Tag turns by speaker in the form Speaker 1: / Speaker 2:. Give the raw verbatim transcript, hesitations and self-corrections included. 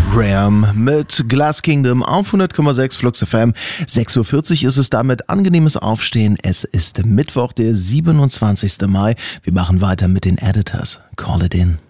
Speaker 1: Graham mit Glass Kingdom auf hundert Komma sechs Flux F M. sechs Uhr vierzig ist es damit, angenehmes Aufstehen. Es ist Mittwoch, der siebenundzwanzigster Mai. Wir machen weiter mit den Editors. Call it in.